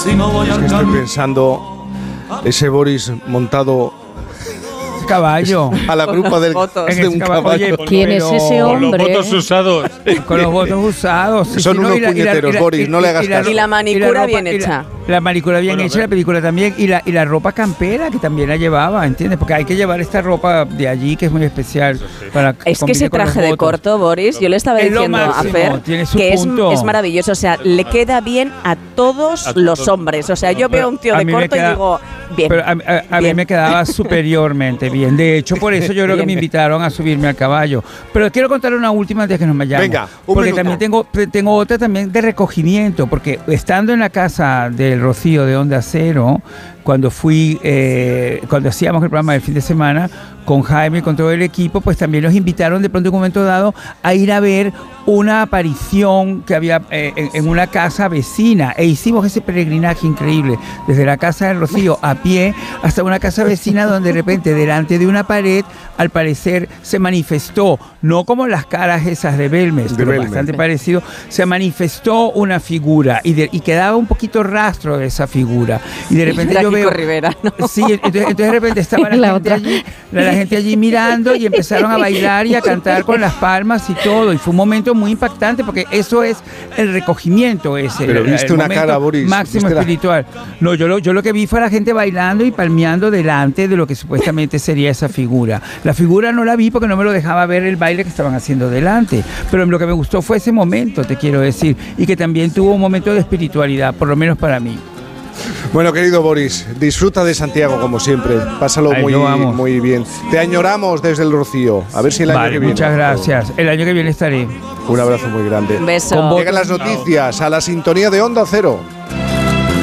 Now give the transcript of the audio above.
si no voy Es al que estoy campo. pensando ese Boris montado Caballo. a la grupa de un caballo. Oye, ¿Quién es ese Con los hombre? votos usados. Con los votos usados. Sí, Son sí, no, unos puñeteros, Boris, no le hagas caso. Y la manicura ropa- bien y la- hecha. La manicura bien Bueno, hecha, la película también. Y la ropa campera, que también la llevaba, ¿entiendes? Porque hay que llevar esta ropa de allí, que es muy especial. Para Es que ese combine con los traje de votos. corto, Boris, yo le estaba Es lo diciendo a máximo, Fer tiene su que punto. es maravilloso. O sea, le queda bien a todos los hombres. O sea, yo veo a un tío A de mí me corto y queda- digo, bien. Pero a mí bien. me quedaba superiormente bien. De hecho, por eso yo creo que me Bien. invitaron a subirme al caballo. Pero quiero contar una última antes que nos vayamos. Venga, un porque minuto. también tengo otra también de recogimiento, porque estando en la casa del Rocío de Onda Cero, cuando cuando hacíamos el programa del fin de semana con Jaime y con todo el equipo, pues también nos invitaron de pronto en un momento dado a ir a ver una aparición que había en una casa vecina, e hicimos ese peregrinaje increíble desde la casa del Rocío a pie hasta una casa vecina donde de repente delante de una pared al parecer se manifestó, no como las caras esas de Belmes, pero Belmes. bastante parecido, se manifestó una figura y quedaba un poquito rastro de esa figura, y de repente Era yo Kiko veo Rivera, ¿no? sí, entonces de repente estaba La otra. la gente allí mirando, y empezaron a bailar y a cantar con las palmas y todo, y fue un momento muy impactante porque eso es el recogimiento ese. Pero viste el una momento cara, Boris, máximo viste la- espiritual. No, yo lo que vi fue a la gente bailando y palmeando delante de lo que supuestamente sería esa figura. La figura no la vi porque no me lo dejaba ver el baile que estaban haciendo delante, pero lo que me gustó fue ese momento, te quiero decir, y que también tuvo un momento de espiritualidad, por lo menos para mí. Bueno, querido Boris, disfruta de Santiago como siempre. Pásalo Ay, muy, yo amo. muy bien. Te añoramos desde el Rocío. A ver si el año Vale, que viene. muchas gracias. El año que viene estaré. Un abrazo muy grande. Un beso. Con vos- Llegan las noticias a la sintonía de Onda Cero.